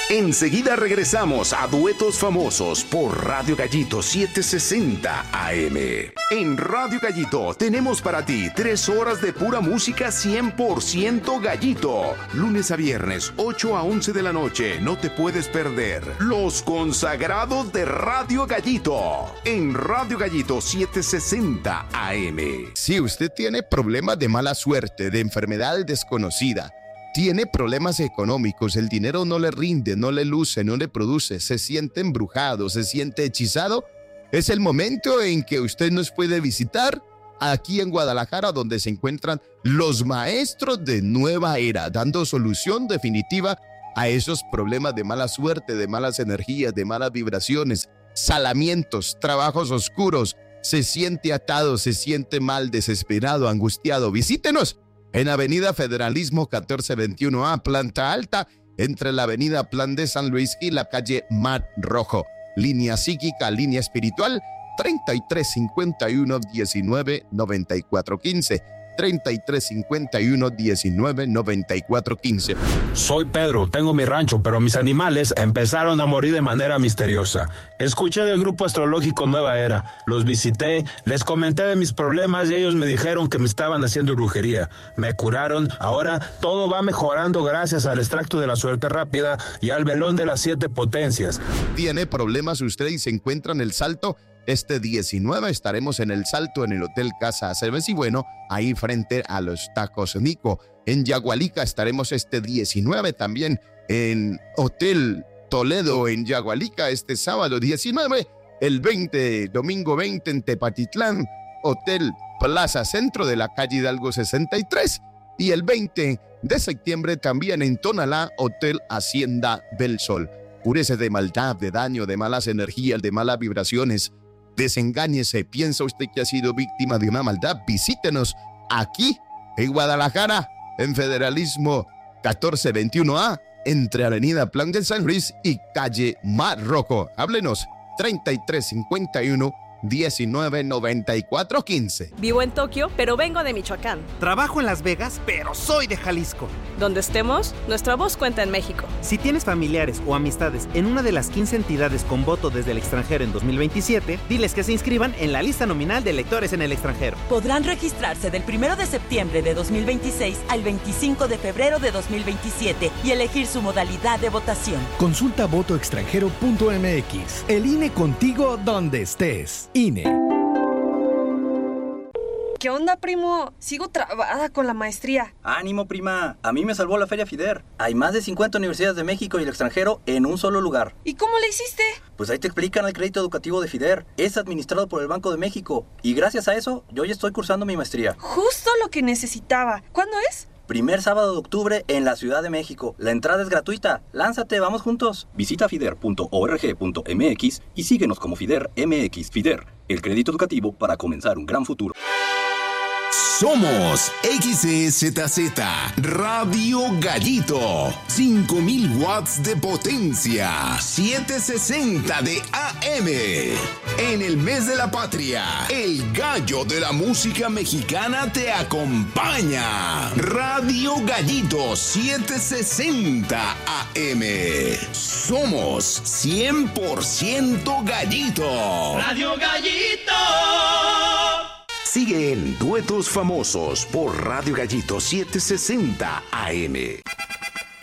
Enseguida regresamos a Duetos Famosos por Radio Gallito 760 AM. En Radio Gallito tenemos para ti 3 horas de pura música 100% Gallito. Lunes a viernes, 8 a 11 de la noche. No te puedes perder Los Consagrados de Radio Gallito. En Radio Gallito 760 AM. Si usted tiene problemas de mala suerte, de enfermedad desconocida, tiene problemas económicos, el dinero no le rinde, no le luce, no le produce, se siente embrujado, se siente hechizado, es el momento en que usted nos puede visitar aquí en Guadalajara, donde se encuentran los maestros de Nueva Era, dando solución definitiva a esos problemas de mala suerte, de malas energías, de malas vibraciones, salamientos, trabajos oscuros. Se siente atado, se siente mal, desesperado, angustiado. Visítenos en Avenida Federalismo 1421A, planta alta, entre la Avenida Plan de San Luis y la calle Mar Rojo. Línea psíquica, línea espiritual, 3351-199415. 3351-199415. Soy Pedro, tengo mi rancho, pero mis animales empezaron a morir de manera misteriosa. Escuché del grupo astrológico Nueva Era, los visité, les comenté de mis problemas y ellos me dijeron que me estaban haciendo brujería. Me curaron, ahora todo va mejorando gracias al extracto de la suerte rápida y al velón de las 7 potencias. ¿Tiene problemas usted y se encuentra en El Salto? Este 19 estaremos en El Salto, en el Hotel Casa Cerveza y Bueno, ahí frente a los Tacos Nico. En Yagualica estaremos este 19 también en Hotel Toledo en Yagualica este sábado 19. El 20, domingo 20 en Tepatitlán, Hotel Plaza Centro de la calle Hidalgo 63. Y el 20 de septiembre también en Tonalá, Hotel Hacienda del Sol. Cúrese de maldad, de daño, de malas energías, de malas vibraciones. Desengáñese, piensa usted que ha sido víctima de una maldad, visítenos aquí en Guadalajara, en Federalismo 1421A, entre Avenida Plan de San Luis y calle Mar Rojo. Háblenos, 3351-199415. Vivo en Tokio, pero vengo de Michoacán. Trabajo en Las Vegas, pero soy de Jalisco. Donde estemos, nuestra voz cuenta en México. Si tienes familiares o amistades en una de las 15 entidades con voto desde el extranjero en 2027, diles que se inscriban en la lista nominal de electores en el extranjero. Podrán registrarse del 1 de septiembre de 2026 al 25 de febrero de 2027 y elegir su modalidad de votación. Consulta votoextranjero.mx. El INE contigo donde estés. INE. ¿Qué onda, primo? Sigo trabada con la maestría. ¡Ánimo, prima! A mí me salvó la Feria FIDER. Hay más de 50 universidades de México y el extranjero en un solo lugar. ¿Y cómo le hiciste? Pues ahí te explican el crédito educativo de FIDER. Es administrado por el Banco de México. Y gracias a eso, yo ya estoy cursando mi maestría. Justo lo que necesitaba. ¿Cuándo es? Primer sábado de octubre en la Ciudad de México. La entrada es gratuita. Lánzate, vamos juntos. Visita fider.org.mx y síguenos como FIDER MX. FIDER, el crédito educativo para comenzar un gran futuro. Somos XEZZ Radio Gallito, 5000 watts de potencia, 760 de AM. En el mes de la patria, el gallo de la música mexicana te acompaña. Radio Gallito 760 AM. Somos 100% Gallito. Radio Gallito. Sigue en Duetos Famosos por Radio Gallito 760 AM.